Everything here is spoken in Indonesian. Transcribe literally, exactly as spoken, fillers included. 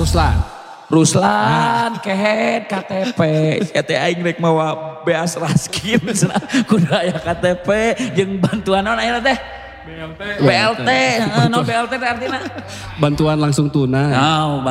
Ruslan. Ruslan, kehead, K T P. Saya teh aing rek mawa beas raskin. Kudu aya K T P jeung bantuan naon aya teh? B L T. B L T, no B L T teh artina. Bantuan langsung tunai. Oh,